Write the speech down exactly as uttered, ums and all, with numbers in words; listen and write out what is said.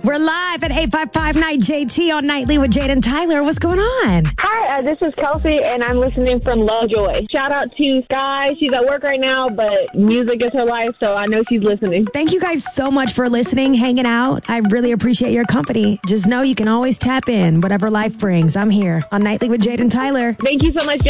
We're live at eight five five Night J T on Nightly with Jade and Tyler. What's going on? Hi, uh, this is Kelsey, and I'm listening from Lovejoy. Shout out to Sky. She's at work right now, but music is her life, so I know she's listening. Thank you guys so much for listening, hanging out. I really appreciate your company. Just know you can always tap in. Whatever life brings, I'm here on Nightly with Jade and Tyler. Thank you so much, Jade.